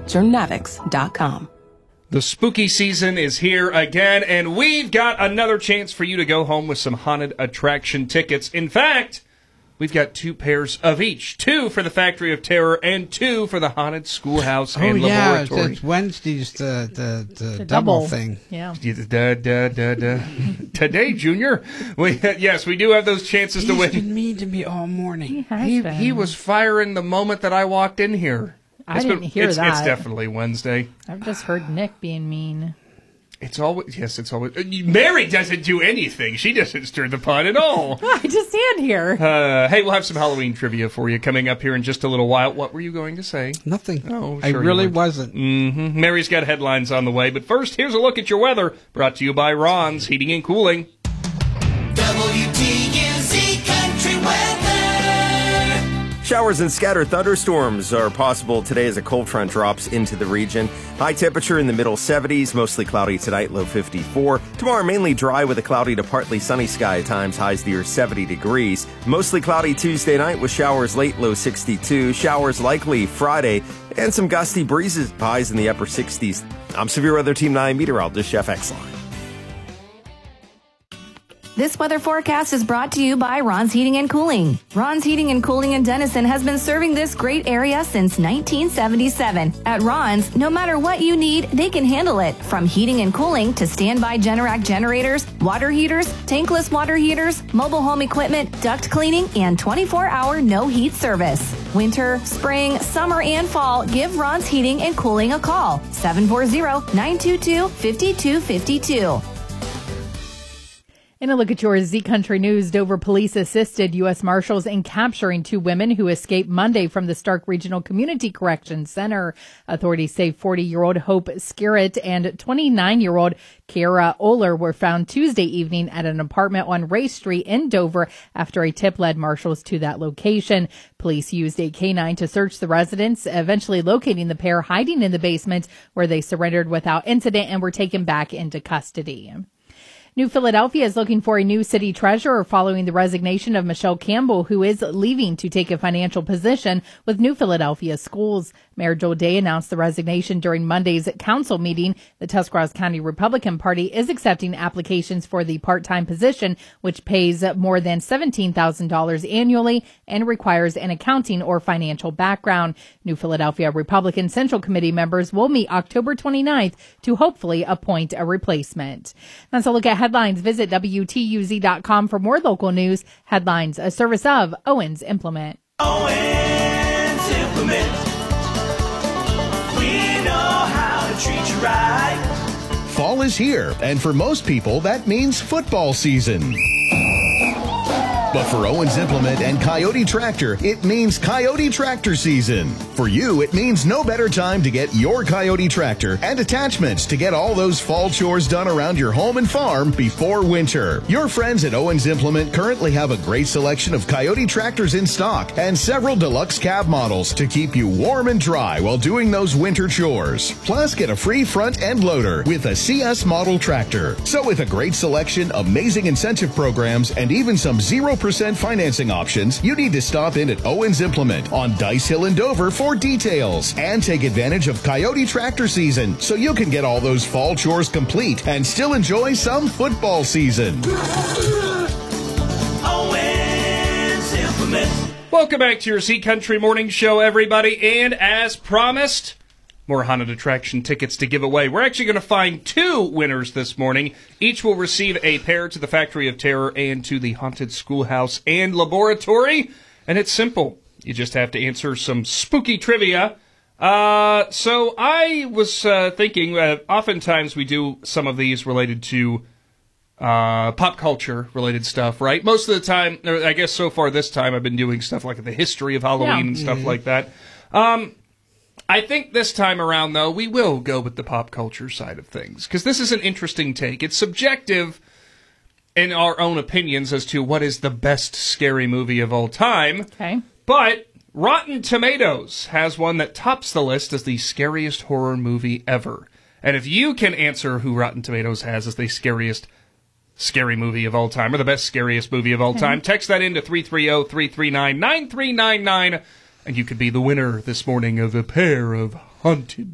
Journavix.com. The spooky season is here again, and we've got another chance for you to go home with some haunted attraction tickets. In fact, we've got 2 pairs of each. 2 for the Factory of Terror and 2 for the Haunted Schoolhouse and Laboratory. Oh, yeah, it's Wednesday's the double thing. Yeah. Today, Junior. Yes, we do have those chances to win. He's been mean to me all morning. He was firing the moment that I walked in here. I didn't hear that. It's definitely Wednesday. I've just heard Nick being mean. It's always. Mary doesn't do anything. She doesn't stir the pot at all. I just stand here. Hey, we'll have some Halloween trivia for you coming up here in just a little while. What were you going to say? Nothing. Oh, I sure really wasn't. Mm-hmm. Mary's got headlines on the way, but first, here's a look at your weather, brought to you by Ron's Heating and Cooling. WTUZ Country Weather. Showers and scattered thunderstorms are possible today as a cold front drops into the region. High temperature in the middle 70s, mostly cloudy tonight, low 54. Tomorrow mainly dry with a cloudy to partly sunny sky at times, highs near 70 degrees. Mostly cloudy Tuesday night with showers late, low 62. Showers likely Friday and some gusty breezes, highs in the upper 60s. I'm Severe Weather Team 9 meteorologist Chef Exline. This weather forecast is brought to you by Ron's Heating and Cooling. Ron's Heating and Cooling in Denison has been serving this great area since 1977. At Ron's, no matter what you need, they can handle it. From heating and cooling to standby Generac generators, water heaters, tankless water heaters, mobile home equipment, duct cleaning, and 24-hour no-heat service. Winter, spring, summer, and fall, give Ron's Heating and Cooling a call. 740-922-5252. In a look at your Z Country News, Dover police assisted U.S. Marshals in capturing 2 women who escaped Monday from the Stark Regional Community Correction Center. Authorities say 40-year-old Hope Scarrett and 29-year-old Kiara Oler were found Tuesday evening at an apartment on Ray Street in Dover after a tip led marshals to that location. Police used a canine to search the residence, eventually locating the pair hiding in the basement where they surrendered without incident and were taken back into custody. New Philadelphia is looking for a new city treasurer following the resignation of Michelle Campbell, who is leaving to take a financial position with New Philadelphia Schools. Mayor Joel Day announced the resignation during Monday's council meeting. The Tuscarawas County Republican Party is accepting applications for the part-time position, which pays more than $17,000 annually and requires an accounting or financial background. New Philadelphia Republican Central Committee members will meet October 29th to hopefully appoint a replacement. That's a look at headlines. Visit WTUZ.com for more local news. Headlines, a service of Owens Implement. Owens Implement. We know how to treat you right. Fall is here, and for most people, that means football season. But for Owens Implement and Coyote Tractor, it means Coyote Tractor season. For you, it means no better time to get your Coyote Tractor and attachments to get all those fall chores done around your home and farm before winter. Your friends at Owens Implement currently have a great selection of Coyote Tractors in stock and several deluxe cab models to keep you warm and dry while doing those winter chores. Plus, get a free front end loader with a CS model tractor. So with a great selection, amazing incentive programs, and even some 0% financing options, you need to stop in at Owens Implement on Dice Hill in Dover for details and take advantage of Coyote Tractor season so you can get all those fall chores complete and still enjoy some football season. Owens Implement. Welcome back to your Z Country Morning Show, everybody. And as promised, more haunted attraction tickets to give away. We're actually going to find 2 winners this morning. Each will receive a pair to the Factory of Terror and to the Haunted Schoolhouse and Laboratory. And it's simple. You just have to answer some spooky trivia. So I was thinking, oftentimes we do some of these related to pop culture related stuff, right? Most of the time, or I guess so far this time, I've been doing stuff like the history of Halloween and stuff like that. I think this time around, though, we will go with the pop culture side of things, because this is an interesting take. It's subjective in our own opinions as to what is the best scary movie of all time. Okay. But Rotten Tomatoes has one that tops the list as the scariest horror movie ever. And if you can answer who Rotten Tomatoes has as the scariest scary movie of all time, or the best scariest movie of all time, text that into 330-339-9399. And you could be the winner this morning of a pair of haunted